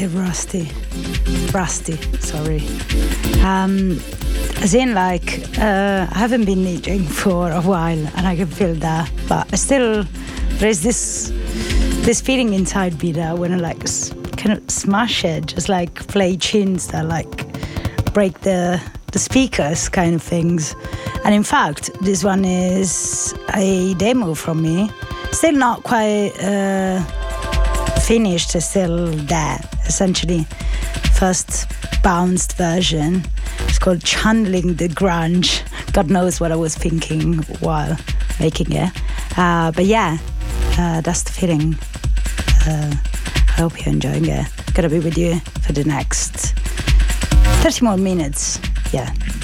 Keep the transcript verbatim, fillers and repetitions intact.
bit rusty. Rusty, sorry. Um, as in, like, uh, I haven't been DJing for a while, and I can feel that. But I still, there's this this feeling inside me that when I like s- kind of smash it, just like play tunes that like break the the speakers, kind of things. And in fact, this one is a demo from me. Still not quite uh, finished, it's still there, essentially. First bounced version. It's called Channeling the Grunge. God knows what I was thinking while making it. Uh, but yeah, uh, that's the feeling. Uh, I hope you're enjoying it. Gonna be with you for the next thirty more minutes. Yeah.